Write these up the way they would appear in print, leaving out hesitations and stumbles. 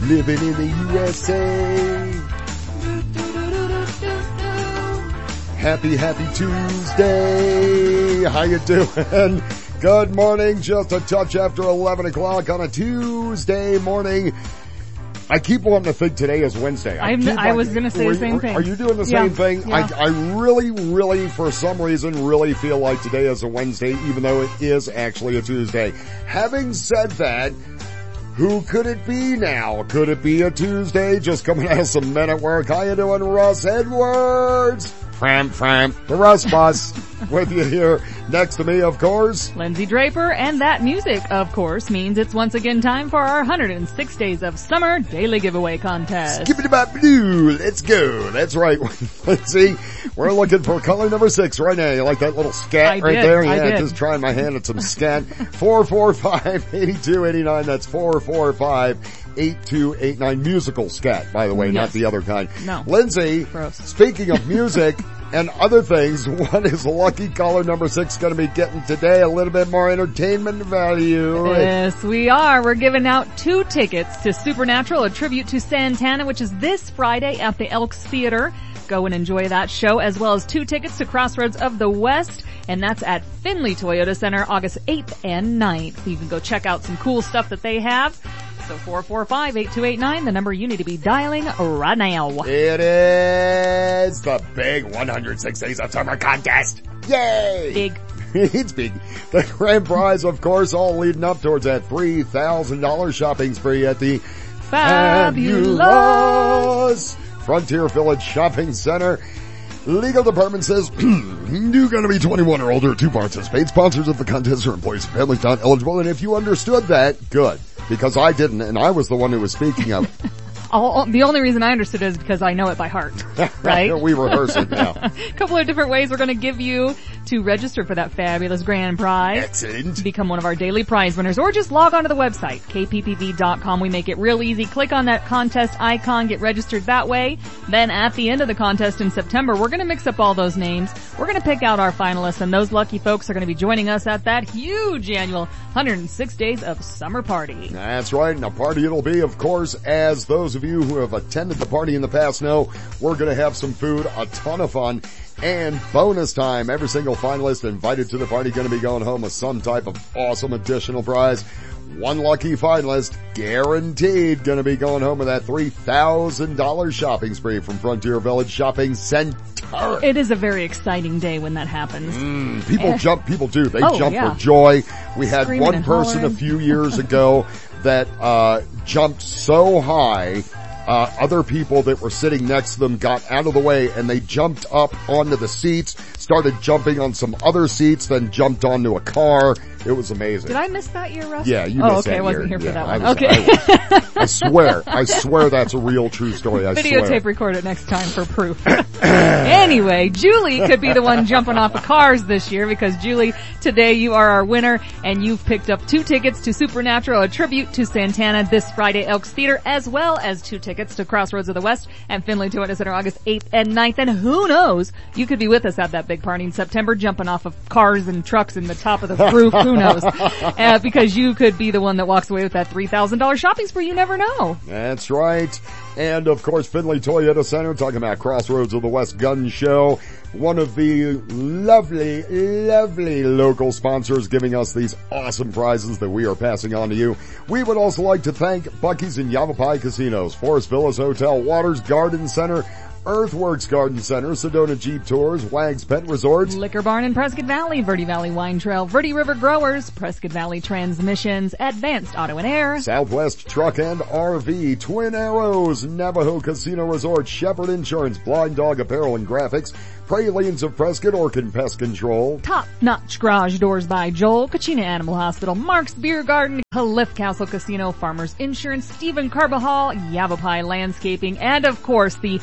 living in the USA. Happy Tuesday. How you doing? Good morning. Just a touch after 11 o'clock on a Tuesday morning. I keep wanting to think today is Wednesday. I was going to say the same thing. Are you doing the same thing? Yeah. I really, for some reason, really feel like today is a Wednesday, even though it is actually a Tuesday. Having said that, who could it be now? Could it be a Tuesday? Just coming out of some men at work. How you doing, Russ Edwards? The Russ Bus with you here. Next to me, of course, Lindsay Draper, and that music, of course, means it's once again time for our 106 Days of Summer Daily Giveaway Contest. Skip it about blue. Let's go. That's right. Lindsay, we're looking for color number 6 right now. You like that little scat there? I did. Just trying my hand at some scat. 445-8289. That's 445-8289. Musical scat, by the way, not the other kind. No. Lindsay, Gross. Speaking of music and other things, what is lucky caller number 6 going to be getting today? A little bit more entertainment value. Yes, we are. We're giving out 2 tickets to Supernatural, a tribute to Santana, which is this Friday at the Elks Theater. Go and enjoy that show, as well as 2 tickets to Crossroads of the West, and that's at Findlay Toyota Center, August 8th and 9th. You can go check out some cool stuff that they have. So 445-8289, the number you need to be dialing right now. It is the big 106 Days of Summer Contest. Yay! Big. It's big. The grand prize, of course, all leading up towards that $3,000 shopping spree at the fabulous Frontier Village Shopping Center. Legal department says, you're going to be 21 or older to participate. Sponsors of the contest are employees and families not eligible. And if you understood that, good. Because I didn't, and I was the one who was speaking of it. The only reason I understood it is because I know it by heart, right? We rehearse it now. A couple of different ways we're going to give you to register for that fabulous grand prize. Excellent. To become one of our daily prize winners, or just log on to the website, kppv.com. We make it real easy. Click on that contest icon, get registered that way. Then at the end of the contest in September, we're going to mix up all those names. We're going to pick out our finalists, and those lucky folks are going to be joining us at that huge annual 106 Days of Summer Party. That's right, and a party it'll be, of course, as those of you who have attended the party in the past know, we're going to have some food, a ton of fun, and bonus time. Every single finalist invited to the party going to be going home with some type of awesome additional prize. One lucky finalist guaranteed going to be going home with that $3,000 shopping spree from Frontier Village Shopping Center. It is a very exciting day when that happens. People jump, people do. They jump yeah. for joy. We had Screaming one and person hollering. a few years ago that jumped so high, other people that were sitting next to them got out of the way and they jumped up onto the seats, started jumping on some other seats, then jumped onto a car. It was amazing. Did I miss that year, Russ? Yeah, you missed that I year. wasn't here for that one. I swear that's a real true story. I swear. Videotape record it next time for proof. Anyway, Julie could be the one jumping off of cars this year, because Julie, today you are our winner, and you've picked up 2 tickets to Supernatural, a tribute to Santana this Friday, Elks Theater, as well as 2 tickets to Crossroads of the West and Findlay Toyota Center, August 8th and 9th. And who knows, you could be with us at that big party in September, jumping off of cars and trucks in the top of the roof. Who knows? Because you could be the one that walks away with that $3,000 shopping spree. You never know. That's right. And of course, Findlay Toyota Center, talking about Crossroads of the West Gun Show. One of the lovely local sponsors giving us these awesome prizes that we are passing on to you. We would also like to thank Buc-ee's and Yavapai Casinos, Forest Villas Hotel, Waters Garden Center, Earthworks Garden Center, Sedona Jeep Tours, Wags Pet Resorts, Liquor Barn in Prescott Valley, Verde Valley Wine Trail, Verde River Growers, Prescott Valley Transmissions, Advanced Auto and Air, Southwest Truck and RV, Twin Arrows, Navajo Casino Resort, Shepherd Insurance, Blind Dog Apparel and Graphics, Pralines of Prescott, Orkin Pest Control, Top Notch Garage Doors by Joel, Kachina Animal Hospital, Mark's Beer Garden, Cliff Castle Casino, Farmers Insurance, Stephen Carbajal, Yavapai Landscaping, and of course the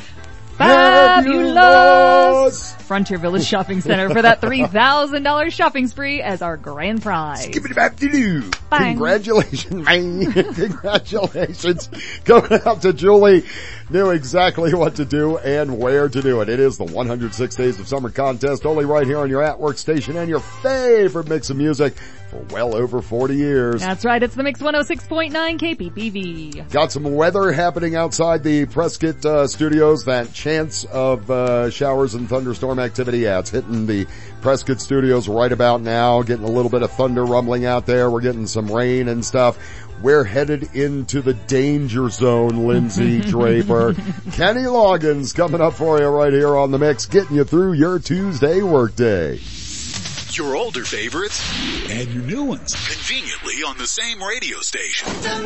fabulous Frontier Village Shopping Center for that $3,000 shopping spree as our grand prize. Give it back to you. Bang. Congratulations, man. Congratulations. Going out to Julie. Knew exactly what to do and where to do it. It is the 106 Days of Summer Contest, only right here on your at-work station and your favorite mix of music. for well over 40 years. That's right. It's the Mix 106.9 KPPV. Got some weather happening outside the Prescott studios. That chance of showers and thunderstorm activity. Yeah, it's hitting the Prescott studios right about now. Getting a little bit of thunder rumbling out there. We're getting some rain and stuff. We're headed into the danger zone, Lindsay Draper. Kenny Loggins coming up for you right here on The Mix, getting you through your Tuesday workday. Your older favorites and your new ones conveniently on the same radio station.